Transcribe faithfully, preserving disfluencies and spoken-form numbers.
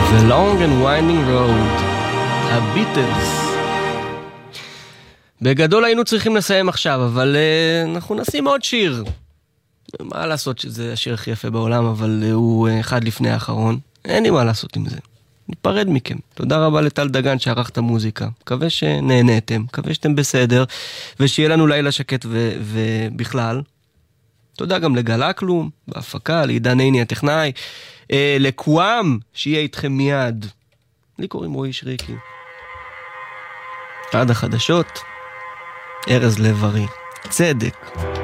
The Long and Winding Road, הביטלס. בגדול היינו צריכים לסיים עכשיו, אבל uh, אנחנו נשים עוד שיר. מה לעשות שזה השיר הכי יפה בעולם, אבל uh, הוא uh, אחד לפני האחרון. אין לי מה לעשות עם זה. ניפרד מכם. תודה רבה לטל דגן שערך את המוזיקה. מקווה שנהנתם, מקווה שאתם בסדר, ושיהיה לנו לילה שקט ו- ובכלל. תודה גם לגלה כלום, בהפקה, לעידן עיני הטכנאי, אה, לקוואם, שיהיה איתכם מיד. לי קוראים רועי שריקי. עד החדשות, ארז לב-ארי. צדק.